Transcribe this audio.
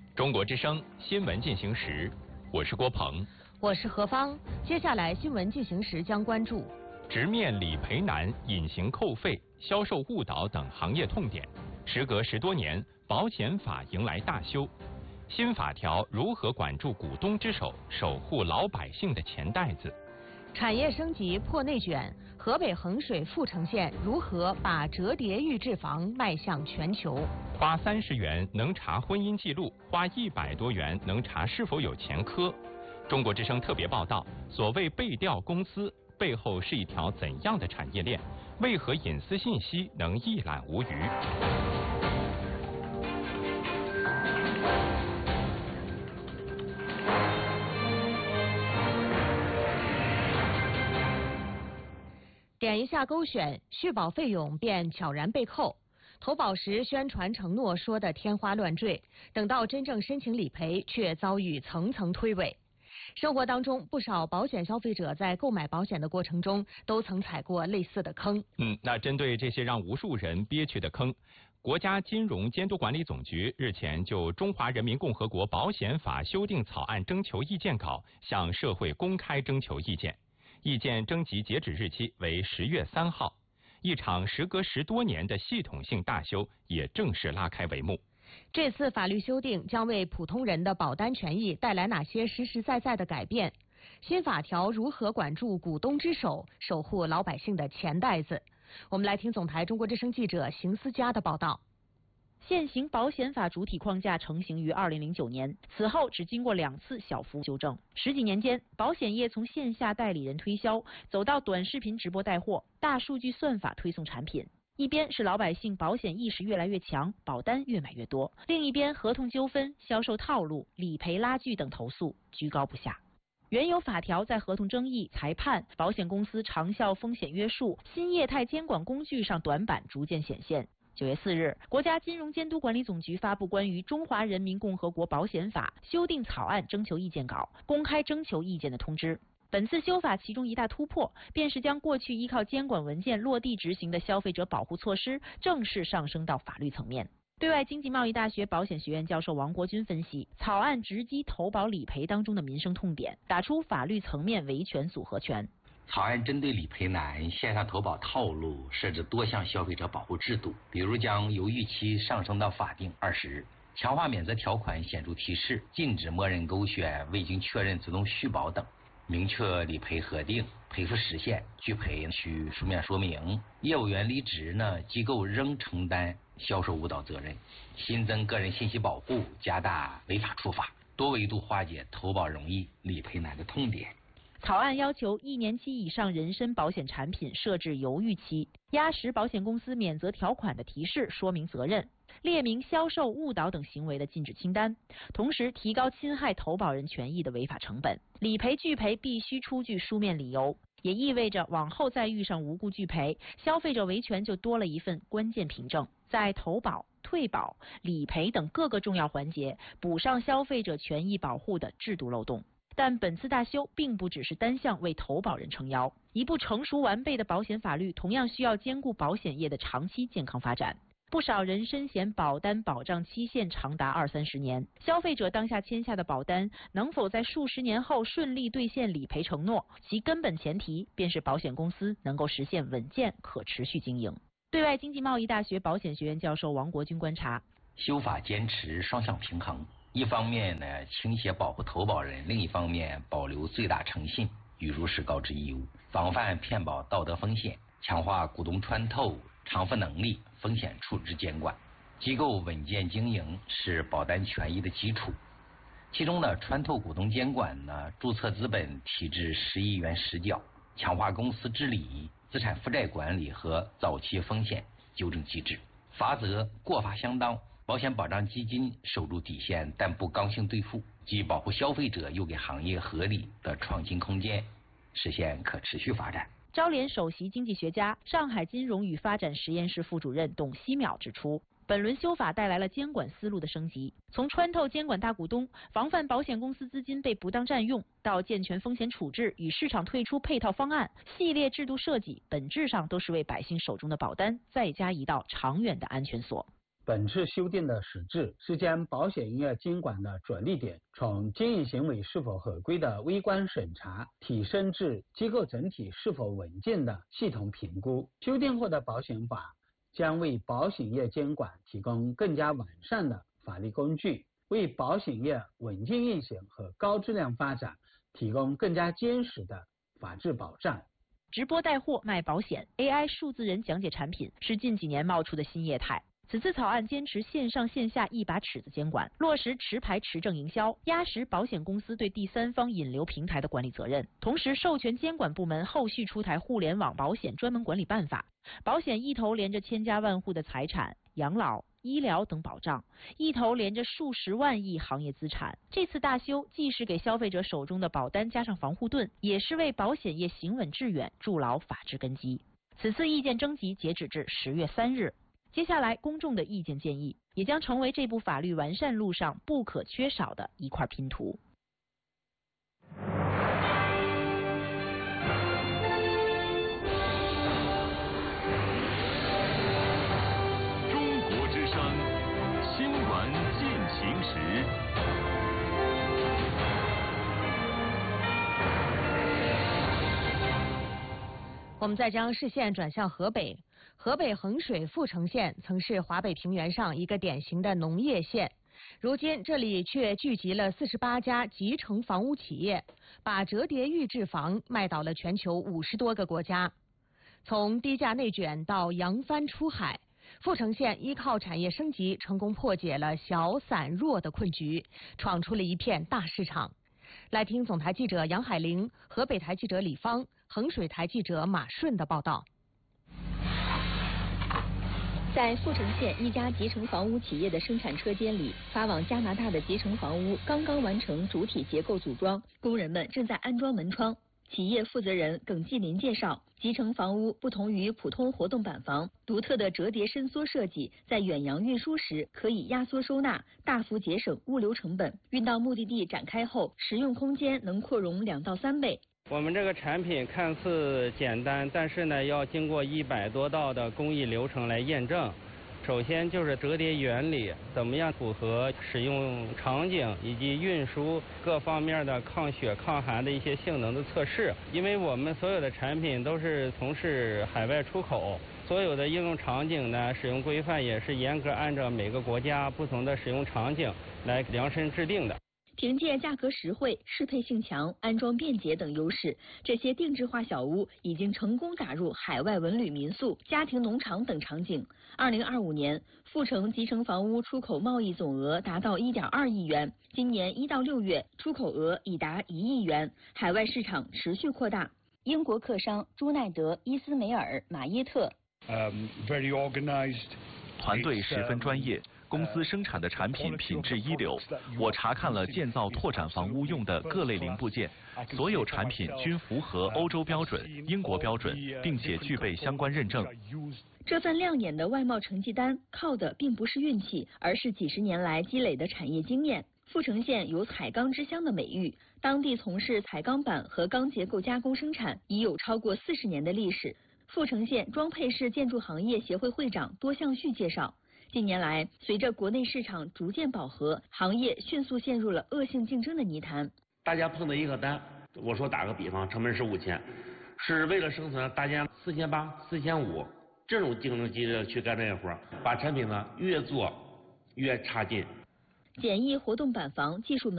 中国之声新闻进行时，我是郭鹏， 我是何芳。接下来新闻进行时将关注直面理赔难、隐形扣费、销售误导等行业痛点。时隔10多年，保险法迎来大修，新法条如何管住股东之手，守护老百姓的钱袋子？ 产业升级破内卷，河北衡水阜城县如何把折叠预制房迈向全球？ 花30元能查婚姻记录，花100多元能查是否有前科。中国之声特别报道，所谓背调公司背后是一条怎样的产业链？为何隐私信息能一览无余？ 点一下勾选，续保费用便悄然被扣。投保时宣传承诺说的天花乱坠，等到真正申请理赔，却遭遇层层推诿。生活当中，不少保险消费者在购买保险的过程中，都曾踩过类似的坑。 那针对这些让无数人憋屈的坑，国家金融监督管理总局日前就《中华人民共和国保险法》修订草案征求意见稿向社会公开征求意见。意见征集截止日期为10月3号，一场时隔10多年的系统性大修也正式拉开帷幕。 这次法律修订将为普通人的保单权益带来哪些实实在在的改变？新法条如何管住股东之手，守护老百姓的钱袋子？我们来听总台中国之声记者邢思佳的报道。 现行保险法主体框架成型于2009年，此后只经过2次小幅修正。10几年间，保险业从线下代理人推销走到短视频直播带货、大数据算法推送产品。一边是老百姓保险意识越来越强，保单越买越多；另一边合同纠纷、销售套路、理赔拉锯等投诉居高不下。原有法条在合同争议、裁判、保险公司长效风险约束、新业态监管工具上短板逐渐显现。9月4日，国家金融监督管理总局发布关于《中华人民共和国保险法》修订草案征求意见稿，公开征求意见的通知。本次修法其中一大突破，便是将过去依靠监管文件落地执行的消费者保护措施正式上升到法律层面。对外经济贸易大学保险学院教授王国军分析，草案直击投保理赔当中的民生痛点，打出法律层面维权组合拳。 草案针对理赔难、线上投保套路设置多项消费者保护制度，比如将犹豫期上升到法定20日，强化免责条款显著提示，禁止默认勾选、未经确认自动续保等，明确理赔核定、赔付时限、拒赔需书面说明，业务员离职机构仍承担销售误导责任，新增个人信息保护，加大违法处罚，多维度化解投保容易、理赔难的痛点。 草案要求1年期以上人身保险产品设置犹豫期，压实保险公司免责条款的提示说明责任，列明销售误导等行为的禁止清单，同时提高侵害投保人权益的违法成本。理赔拒赔必须出具书面理由，也意味着往后再遇上无故拒赔，消费者维权就多了一份关键凭证，在投保、退保、理赔等各个重要环节补上消费者权益保护的制度漏洞。但本次大修并不只是单向为投保人撑腰，一部成熟完备的保险法律同样需要兼顾保险业的长期健康发展。不少人身险保单保障期限长达20-30年，消费者当下签下的保单能否在数十年后顺利兑现理赔承诺，其根本前提便是保险公司能够实现稳健可持续经营。对外经济贸易大学保险学院教授王国军观察， 修法坚持双向平衡，一方面倾斜保护投保人，另一方面保留最大诚信与如实告知义务，防范骗保道德风险，强化股东穿透、偿付能力、风险处置监管，机构稳健经营是保单权益的基础。其中穿透股东监管注册资本提至10亿元实缴，强化公司治理、资产负债管理和早期风险纠正机制，罚则过罚相当。保险保障基金守住底线，但不刚性兑付，既保护消费者，又给行业合理的创新空间，实现可持续发展。 招联首席经济学家、上海金融与发展实验室副主任董希淼指出，本轮修法带来了监管思路的升级，从穿透监管大股东、防范保险公司资金被不当占用，到健全风险处置与市场退出配套方案，系列制度设计本质上都是为百姓手中的保单再加一道长远的安全锁。 本次修订的实质是将保险业监管的着力点从经营行为是否合规的微观审查提升至机构整体是否稳健的系统评估。修订后的保险法将为保险业监管提供更加完善的法律工具，为保险业稳健运行和高质量发展提供更加坚实的法治保障。 直播带货卖保险 ，AI 数字人讲解产品是近几年冒出的新业态。此次草案坚持线上线下一把尺子监管，落实持牌持证营销，压实保险公司对第三方引流平台的管理责任，同时授权监管部门后续出台互联网保险专门管理办法。保险一头连着千家万户的财产、养老、医疗等保障，一头连着数十万亿行业资产。这次大修既是给消费者手中的保单加上防护盾，也是为保险业行稳致远筑牢法治根基。此次意见征集截止至10月3日。接下来，公众的意见建议也将成为这部法律完善路上不可缺少的一块拼图。 中国之声，新闻进行时。 我们再将视线转向河北。河北衡水阜城县曾是华北平原上一个典型的农业县，如今这里却聚集了48家集成房屋企业，把折叠预制房卖到了全球50多个国家。从低价内卷到扬帆出海，阜城县依靠产业升级，成功破解了小散弱的困局，闯出了一片大市场。来听总台记者杨海玲、河北台记者李芳、衡水台记者马顺的报道。 在阜城县一家集成房屋企业的生产车间里，发往加拿大的集成房屋刚刚完成主体结构组装，工人们正在安装门窗。企业负责人耿继林介绍，集成房屋不同于普通活动板房，独特的折叠伸缩设计，在远洋运输时可以压缩收纳，大幅节省物流成本。运到目的地展开后，实用空间能扩容2到3倍。 我们这个产品看似简单，但是呢，要经过100多道的工艺流程来验证。首先就是折叠原理怎么样符合使用场景以及运输各方面的抗雪抗寒的一些性能的测试。因为我们所有的产品都是从事海外出口，所有的应用场景呢，使用规范也是严格按照每个国家不同的使用场景来量身制定的。 凭借价格实惠、适配性强、安装便捷等优势，这些定制化小屋已经成功打入海外文旅民宿、家庭农场等场景。2025年，阜城集成房屋出口贸易总额达到1.2亿元，今年1到6月出口额已达1亿元，海外市场持续扩大。英国客商朱奈德、伊斯梅尔、马耶特。 团队十分专业。公司生产的产品品质一流，我查看了建造拓展房屋用的各类零部件，所有产品均符合欧洲标准、英国标准，并且具备相关认证。 这份亮眼的外贸成绩单，靠的并不是运气，而是几十年来积累的产业经验。阜城县有彩钢之乡的美誉，当地从事彩钢板和钢结构加工生产已有超过40年的历史。阜城县装配式建筑行业协会会长多向旭介绍，近年来，随着国内市场逐渐饱和，行业迅速陷入了恶性竞争的泥潭。 大家碰到一个单，我说打个比方，成本是5000，是为了生存，大家4800、4500这种竞争激烈去干这个活，把产品呢越做越差劲。 简易活动板房技术门